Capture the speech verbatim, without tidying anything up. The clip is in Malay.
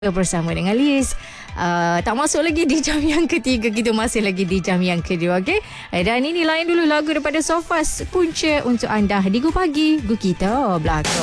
bersama dengan Liz. Uh, tak masuk lagi di jam yang ketiga, kita masih lagi di jam yang kedua, okey. Dan ini lain dulu lagu daripada Sofas, Punca untuk anda di Gu Pagi, Gu Kita Belakang.